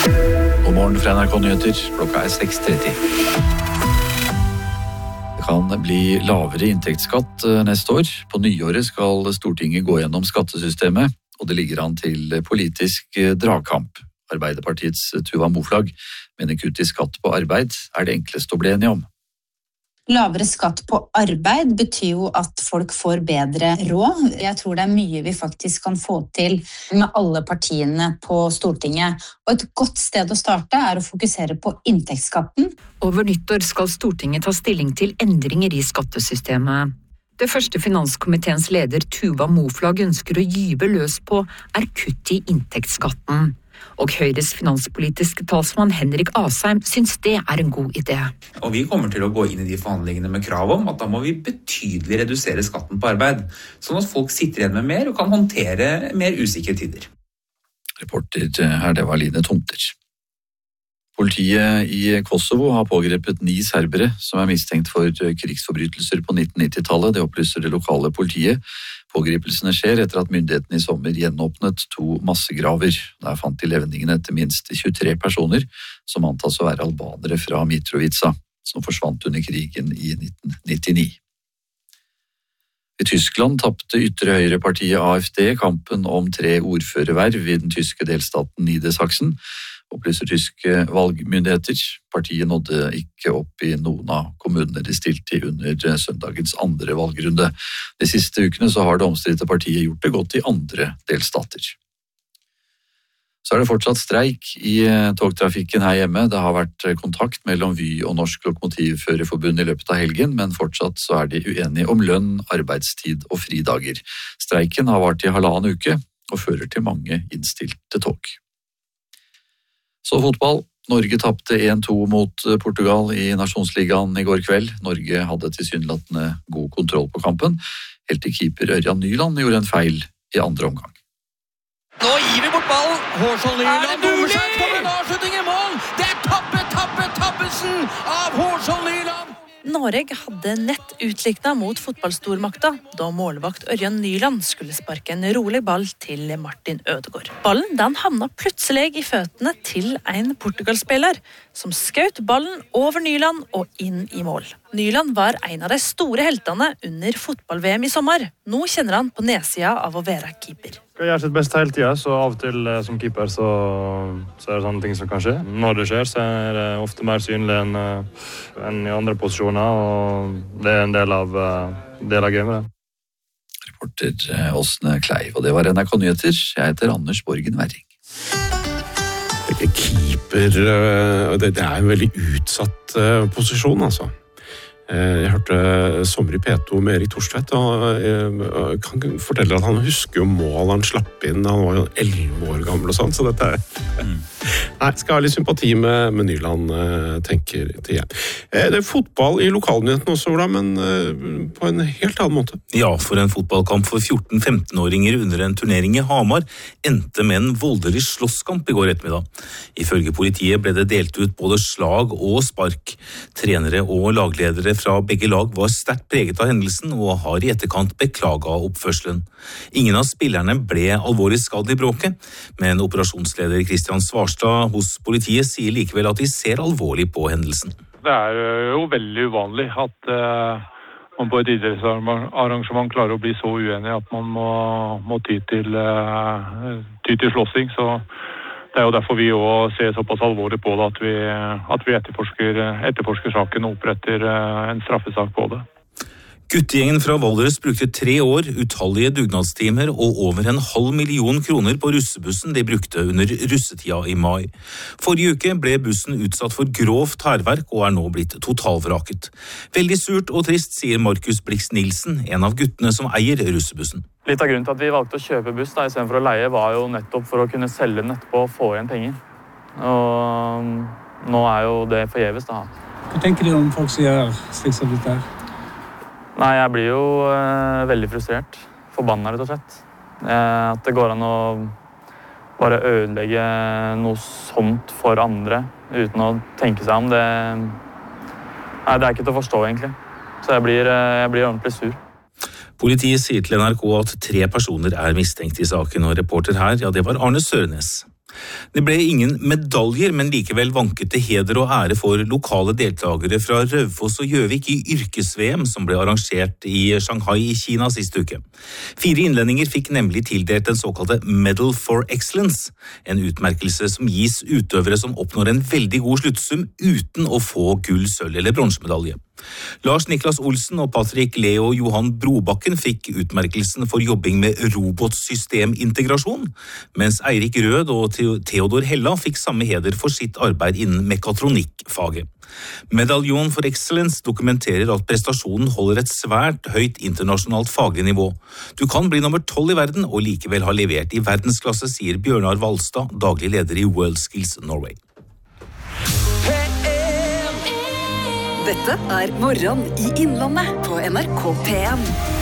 God morgen fra NRK Nyheter, klokka 6:30. Det kan bli lavere inntektsskatt neste år. På nyåret skal Stortinget gå gjennom skattesystemet, og det ligger an til politisk dragkamp. Arbeiderpartiets Tuva Moflag mener kutt i skatt på arbeid det enkleste å bli enige om. Lavere skatt på arbeid betyr jo at folk får bedre råd. Jeg tror det mye vi faktisk kan få til med alle partiene på Stortinget. Og et godt sted å starte å fokusere på inntektsskatten. Over nyttår skal Stortinget ta stilling til endringer i skattesystemet. Det første finanskomiteens leder Tuva Moflag ønsker å gyve løs på kutt i inntektsskatten. Og Høyres finanspolitiske talsmann Henrik Asheim syns det en god idé. Og vi kommer til å gå inn i de forhandlingene med krav om at da må vi betydelig redusere skatten på arbeid, sånn at folk sitter igjen med mer og kan håndtere mer usikre tider. Reporter det var Line Tomter. Politiet i Kosovo har pågrepet 9 serbere som mistenkt for krigsforbrytelser på 1990-tallet. Det opplyser det lokale politiet. Pågripelsene skjer etter at myndighetene i sommer gjenåpnet 2 massegraver. Der fant de levningene til minst 23 personer, som antas å være albanere fra Mitrovica, som forsvant under krigen i 1999. I Tyskland tapte ytre høyrepartiet AfD kampen om 3 ordførerverv i den tyske delstaten Niedersachsen, opplyser tyske valgmyndigheter. Partiet nådde ikke opp i noen av kommunene de stilte i under søndagens andre valgrunde. De siste ukene så har det omstridte partiet gjort det godt i andre delstater. Så det fortsatt streik i togtrafikken her hjemme. Det har vært kontakt mellom Vy og Norsk Lokomotivførerforbund i løpet av helgen, men fortsatt så de uenige om lønn, arbeidstid og fridager. Streiken har vart i 1,5 uke og fører til mange innstilte tog. Så fotball. Norge tapte 1-2 mot Portugal i Nasjonsligaen i går kveld. Norge hadde tilsynelatende god kontroll på kampen, helt til keeper Ørjan Nyland gjorde en feil i andre omgang. Nå gir vi bort ballen. Hårsson Nyland. Det mulig? Kommer en avslutning i mål. Det tappelsen av Hårsson Nyland. Norge hadde nett utlikna mot fotballstormakta da målvakt Ørjan Nyland skulle sparke en rolig ball til Martin Ødegaard. Ballen den havna plutselig i føttene til en Portugal-spiller som skjøt ballen over Nyland og inn i mål. Nyland var en av de store heltene under fotball-VM i sommer. Nå kjenner han på nedsida av å være keeper. Jeg gjør sitt beste hele tiden, så av og til som keeper så det sånne ting som kan skje. Når det skjer, så det ofte mer synlig enn i andre posisjoner, og det en del av gamet. Reporter Åsne Kleiv, og det var NRK Nyheter. Jeg heter Anders Borgen Werring. Keeper, det en veldig utsatt posisjon, altså. Jeg hørte Sommer i P2 med Erik Thorstvedt, og jeg kan fortelle at han husker jo mål han slapp inn, han var jo 11 år gammel og sånn, så dette Nei, skal ha litt sympati med Nyland, tenker til jeg. Det fotball i lokalnyheten også, Ola, men på en helt annen måte. Ja, for en fotballkamp for 14-15-åringer under en turnering i Hamar endte med en voldelig slåsskamp i går ettermiddag. Ifølge politiet ble det delt ut både slag og spark. Trenere og lagledere fra begge lag var sterkt preget av hendelsen og har i etterkant beklaget oppførselen. Ingen av spillerne ble alvorlig skadd i bråket, men operasjonsleder Kristian Svarstad hos politiet sier likevel at de ser alvorlig på hendelsen. Det jo veldig uvanlig at man på et idrettsarrangement klarer å bli så uenig at man må ty til slåssing, så det jo derfor vi også ser såpass alvorlig på det at vi etterforsker saken og oppretter en straffesak på det. Guttegjengen fra Valdres brukte 3 år, utallige dugnadstimer og over 500 000 kroner på russebussen de brukte under russetida i mai. Forrige uke ble bussen utsatt for grovt hærverk og nå blitt totalvraket. Veldig surt og trist, sier Markus Blix Nilsen, en av guttene som eier russebussen. Litt av grunnen til at vi valgte å kjøpe buss i stedet for å leie var jo nettopp for å kunne selge den etterpå og få igjen penger. Og nå jo det forgjeves da. Hva tenker du om folk som gjør slik som dette her? Nei, jeg blir jo veldig frustrert. Forbannet rett og slett. At det går an å bare ødelegge noe sånt for andre uten å tenke seg om. Nei, det ikke til å forstå egentlig. Så jeg blir ordentlig sur. Politiet sier til NRK at 3 personer mistenkt i saken, og reporter her, det var Arne Sørenes. Det ble ingen medaljer, men likevel vanket det heder og ære for lokale deltakere fra Raufoss og Gjøvik i yrkes-VM som ble arrangert i Shanghai i Kina siste uke. 4 innlendinger fikk nemlig tildelt den såkalte Medal for Excellence, en utmerkelse som gis utøvere som oppnår en veldig god sluttsum uten å få gull, sølv eller bronsemedalje. Lars Niklas Olsen og Patrick Leo Johan Brobakken fikk utmerkelsen for jobbing med robotsystemintegrasjon, mens Eirik Rød og Theodor Hella fikk samme heder for sitt arbeid innen mekatronikkfaget. Medaljon for Excellence dokumenterer at prestasjonen holder et svært høyt internasjonalt faglig nivå. Du kan bli nummer 12 i verden og likevel ha levert i verdensklasse, sier Bjørnar Valstad, daglig leder i WorldSkills Norway. Dette er Morgen i Innlandet på NRK P1.